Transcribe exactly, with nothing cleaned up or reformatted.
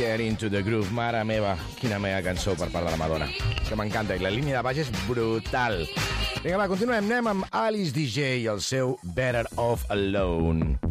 Get Into the Groove. Mare meva, quina meva cançó per part de la Madonna, que m'encanta, i la línia de baix és brutal. Vinga, va, continuem. Anem amb Alice D J i el seu Better Off Alone.